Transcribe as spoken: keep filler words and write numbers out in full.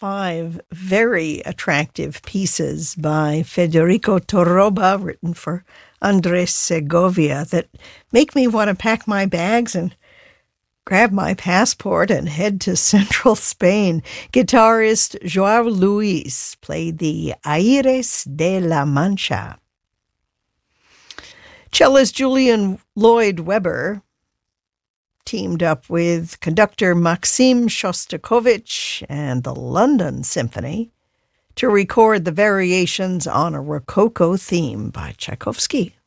five very attractive pieces by Federico Torroba, written for Andres Segovia, that make me want to pack my bags and grab my passport and head to central Spain. Guitarist Joao Luis played the Aires de la Mancha. Cellist Julian Lloyd Webber teamed up with conductor Maxim Shostakovich and the London Symphony to record the variations on a Rococo theme by Tchaikovsky.